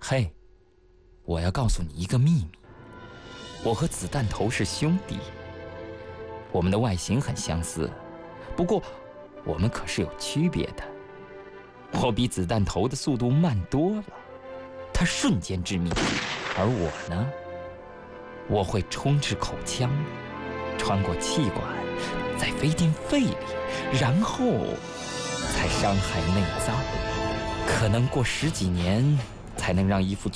嘿，我要告诉你一个秘密，我和子弹头是兄弟，我们的外形很相似，不过我们可是有区别的。我比子弹头的速度慢多了，他瞬间致命，而我呢，我会冲至口腔，穿过气管，再飞进肺里，然后才伤害内脏，可能过10几年才能让一副